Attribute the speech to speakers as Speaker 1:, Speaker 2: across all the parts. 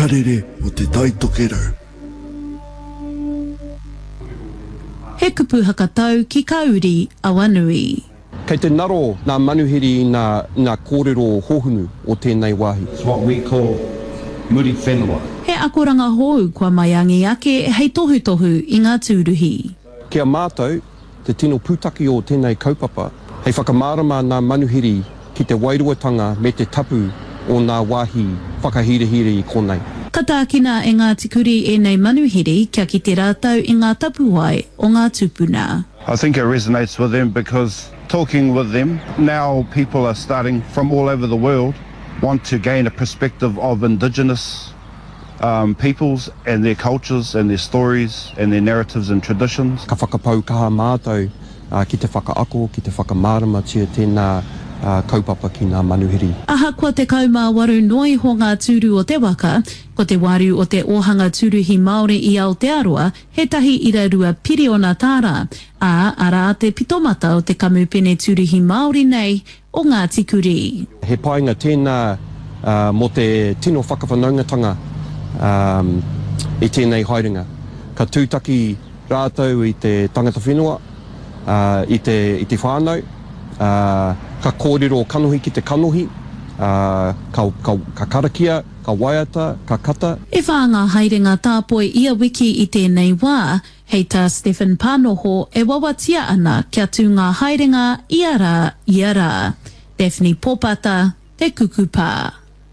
Speaker 1: Karere o te taitokero.
Speaker 2: He kupu hakatau ki kauri Awanui.
Speaker 3: Kei te naro ngā manuhiri ngā kōrero hohunu o tēnei wāhi.
Speaker 4: It's what we call muri whenua.
Speaker 2: He akoranga hou kua mai angi ake hei tohu tohu I ngā tūruhi.
Speaker 3: Kia mātou, te tino pūtaki o tēnei kaupapa, hei whakamārama ngā manuhiri ki te wairuatanga me te tapu o ngā wāhi whakahirehire I konei.
Speaker 2: Katākina e ngā tikuri e nei manuhiri kia ki te rātau I ngā tapuai o ngā tupuna.
Speaker 5: I think it resonates with them because talking with them, now people are starting from all over the world want to gain a perspective of Indigenous peoples and their cultures and their stories and their narratives and traditions.
Speaker 3: Ka whakapau kaha mātou ki te whakaako, ki te whakamārama tia tēnā kaupapa ki ngā manuhiri.
Speaker 2: Aha kua te kaumā waru noi ho ngā tūru o te waka, ko te waru o te ohanga tūruhi Māori I Aotearoa, he tahi irarua piri o nā tāra, ara te pitomata o te kamupene tūruhi Māori nei o ngā tikuri.
Speaker 3: He painga tēnā mo te tino whakawhanaungatanga I tēnei haerenga. Ka tūtaki rātou I te tangata whenua, I te whānau, ka kōrero kanohi ki te kanohi, ka karakia, ka waiata, ka kata.
Speaker 2: E whānga haerenga tāpoi ia wiki I tēnei wā, hei tā Stephen Pānoho e wawatia ana kia tū ngā haerenga ia rā. Daphne Popata, te kukupā.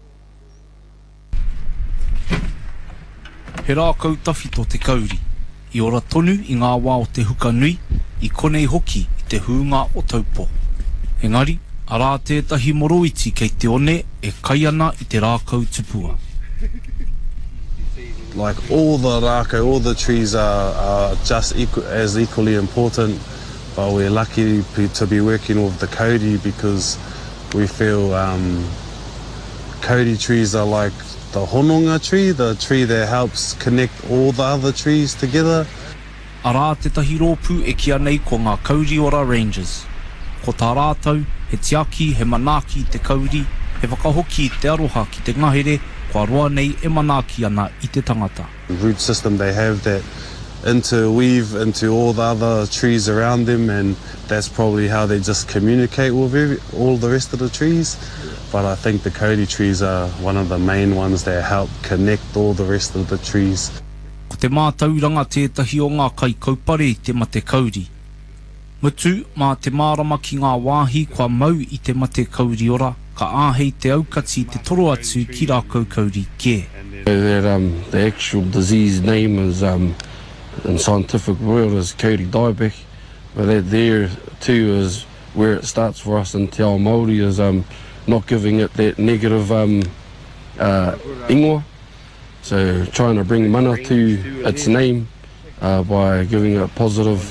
Speaker 6: He rā kautawhito te kauri, I ora tonu I ngā wā o te huka nui, I konei hoki I te huunga o taupo. Engari, arā tētahi moroiti kei te one e kai ana I te rākau tupua.
Speaker 7: Like all the rākau, all the trees are just as equally important, but we're lucky to be working with the kauri because we feel kauri trees are like the hononga tree, the tree that helps connect all the other trees together.
Speaker 6: Arā tētahi rōpū e kia nei ko ngā kauri ora Rangers. Ko tā rātau, he tiaki, he manaaki te kauri, he whakahoki te aroha ki te ngahere, kua roa nei e manaaki ana I te tangata.
Speaker 7: Root system they have that interweave into all the other trees around them, and that's probably how they just communicate with all the rest of the trees. But I think the kauri trees are one of the main ones that help connect all the rest of the trees.
Speaker 6: Ko te mātauranga tētahi o ngā kai kaupare I te mate kauri. Mutu mā te mārama ki ngā wāhi kua mau I te mate kauri ora, ka āhei te aukati te toro atu ki rākau kauri kē.
Speaker 8: The actual disease name is, in scientific world, is kauri dieback, but that there too is where it starts for us in Te Ao Māori is not giving it that negative ingoa. So trying to bring mana to its name by giving it a positive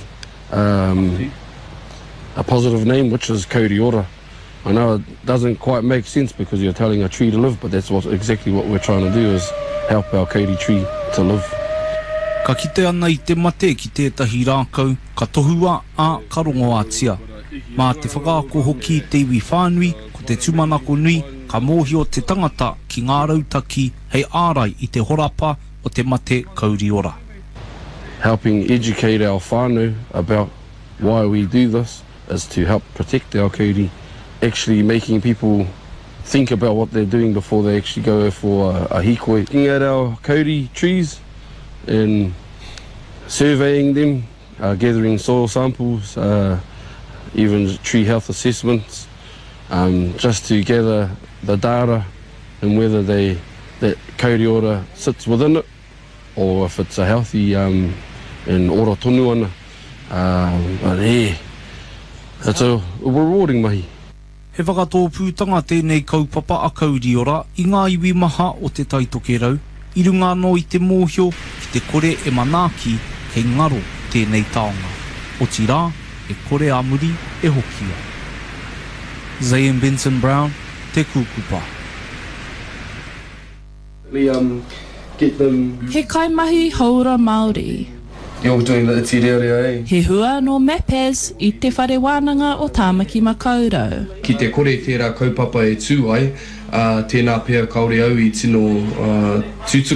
Speaker 8: name, which is kauri ora. I know it doesn't quite make sense because you're telling a tree to live, but that's exactly what we're trying to do, is help our kauri tree to live.
Speaker 6: Ka kite ana I te mate ki tētahi rākau, ka tohua ka rongo ātia. Mā te whakaako hoki te iwi whānui, ko te tūmanako nui, ka mōhi o te tangata ki ngā rautaki hei ārai I te horapa o te mate kauri ora.
Speaker 8: Helping educate our whānau about why we do this is to help protect our kauri, actually making people think about what they're doing before they actually go for a hikoi. Looking at our kauri trees and surveying them, gathering soil samples, even tree health assessments, just to gather the data and whether that kauri ora sits within it or if it's a healthy and ora tonu ana. But yeah, it's a rewarding mahi.
Speaker 6: He whakatōpūtanga tēnei kaupapa a kauri ora I ngā iwi maha o te taitokerau, I runga no I te mōhio ki te kore e manaaki kei ngaro tēnei taonga. O ti rā, e kore a muri e hokia. Zayn Benson Brown, te kukupa.
Speaker 8: We get them.
Speaker 9: He kaimahi haura Māori.
Speaker 8: You're doing the iti reo, eh?
Speaker 9: He hua no mepes I te whare wānanga o Tāmaki Makaurau.
Speaker 8: Ki te kore tērā kaupapa e tū ai, tēnā pēr kaore au I tino tutu